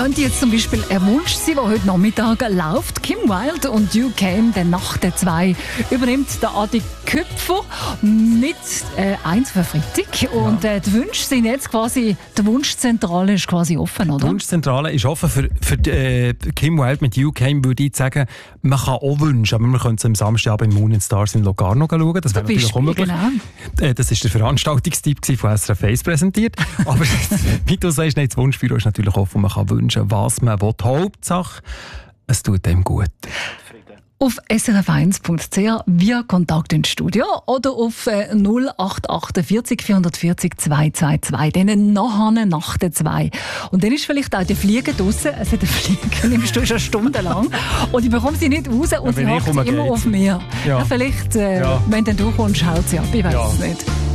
könnte jetzt zum Beispiel ein Wunsch sein, der heute Nachmittag läuft. Kim Wilde und You Came, der Nacht der 2, übernimmt der Adi Köpfer mit 1 für Freitag. Und die Wünsche sind jetzt quasi, die Wunschzentrale ist quasi offen, oder? Die Wunschzentrale ist offen für Kim Wilde mit You Came, würde ich sagen, man kann auch wünschen, aber man könnte es am Samstagabend im Moon & Stars in Locarno schauen. Das wäre natürlich auch möglich. Genau. Das war der Veranstaltungstipp von SRF 1 präsentiert. Aber wie du sagst, das Wunschbüro ist natürlich offen. Man kann wünschen, was man will. Hauptsache, es tut einem gut. Auf srf1.ch via Kontakt ins Studio oder auf 0848 440 222. Dann nachher nach der 2. Und dann ist vielleicht auch der Flieger draussen. Es hat einen Flieger, nimmst du schon stundenlang. Und ich bekomme sie nicht raus und sie hockt immer auf mir. Ja. Ja, vielleicht, wenn dann du kommst, haut sie ab. Ich weiß es nicht.